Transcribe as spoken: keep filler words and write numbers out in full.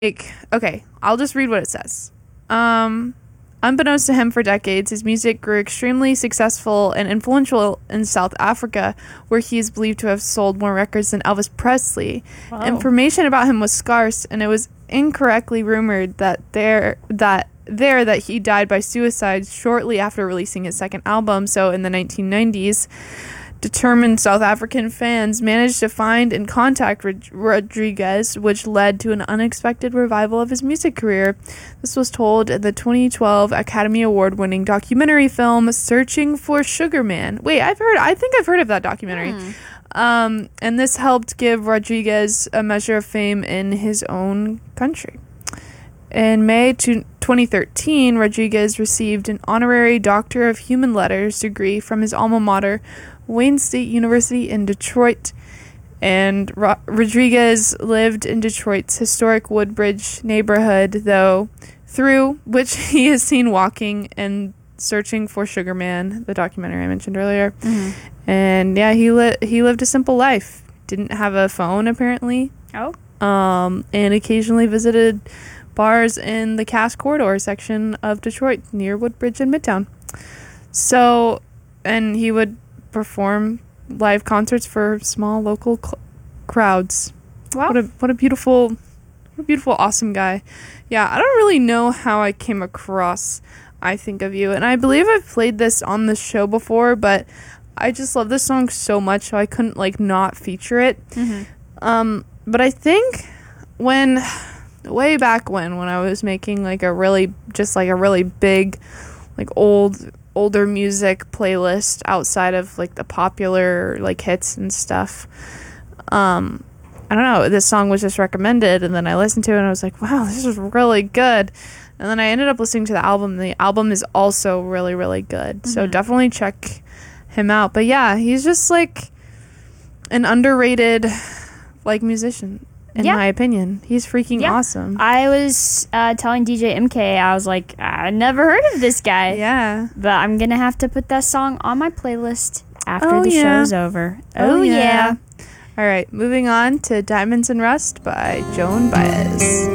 Like, okay, I'll just read what it says. Um, unbeknownst to him for decades, his music grew extremely successful and influential in South Africa, where he is believed to have sold more records than Elvis Presley. Wow. Information about him was scarce, and it was incorrectly rumored that there that there that he died by suicide shortly after releasing his second album. So in the nineteen nineties, determined South African fans managed to find and contact Rod- Rodriguez, which led to an unexpected revival of his music career. This was told in the twenty twelve Academy Award-winning documentary film Searching for Sugar Man. Wait, I've heard. I think I've heard of that documentary. Hmm. Um, and this helped give Rodriguez a measure of fame in his own country. In May twenty thirteen, Rodriguez received an honorary Doctor of Human Letters degree from his alma mater, Wayne State University in Detroit. And Ro- Rodriguez lived in Detroit's historic Woodbridge neighborhood, though, through which he is seen walking and searching for Sugar Man, the documentary I mentioned earlier. Mm-hmm. And yeah, he li- he lived a simple life. Didn't have a phone, apparently. Oh. Um, and occasionally visited bars in the Cass Corridor section of Detroit near Woodbridge and Midtown. So, and he would perform live concerts for small local cl- crowds. Wow. What a what a beautiful, what a beautiful, awesome guy. Yeah, I don't really know how I came across I Think of You, and I believe I've played this on the show before, but I just love this song so much, so I couldn't like not feature it. Mm-hmm. Um, but I think when way back when when I was making like a really just like a really big like old older music playlist outside of like the popular like hits and stuff, um I don't know, this song was just recommended, and then I listened to it and I was like, wow, this is really good. And then I ended up listening to the album, and the album is also really, really good. Mm-hmm. So definitely check him out. But yeah, he's just like an underrated like musician, in yeah. my opinion. He's freaking yeah. awesome. I was uh, telling D J M K, I was like, I never heard of this guy. Yeah. But I'm going to have to put that song on my playlist after oh, the yeah. show's over. Oh, oh yeah. yeah. All right, moving on to Diamonds and Rust by Joan Baez.